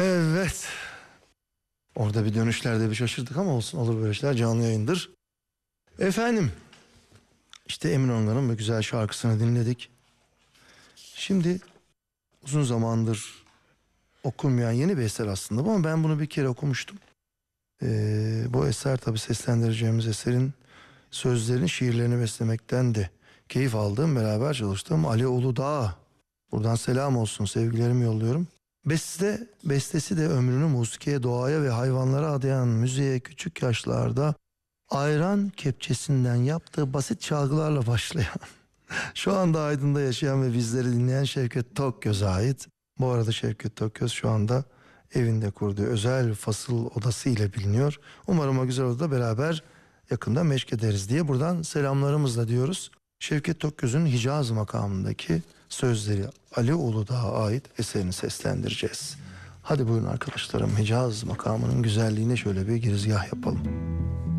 Evet. Orada bir dönüşlerde bir şaşırdık ama olsun, olur böyle şeyler, canlı yayındır. Efendim, işte Emin Ongan'ın bu güzel şarkısını dinledik. Şimdi uzun zamandır okunmayan yeni bir eser aslında bu, ama ben bunu bir kere okumuştum. Bu eser tabii seslendireceğimiz eserin sözlerini, şiirlerini beslemekten de keyif aldığım, beraber çalıştığım Ali Uludağ. Buradan selam olsun, sevgilerimi yolluyorum. Bestesi de ömrünü musikiye, doğaya ve hayvanlara adayan, müziğe küçük yaşlarda ayran kepçesinden yaptığı basit çalgılarla başlayan, şu anda Aydın'da yaşayan ve bizleri dinleyen Şevket Tokgöz'e ait. Bu arada Şevket Tokgöz şu anda evinde kurduğu özel fasıl odası ile biliniyor. Umarım o güzel odada beraber yakında meşk ederiz diye buradan selamlarımızla diyoruz. Şevket Tokgöz'ün Hicaz makamındaki sözleri Ali Uludağ'a ait eserini seslendireceğiz. Hadi buyurun arkadaşlarım, Hicaz makamının güzelliğine şöyle bir girizgah yapalım.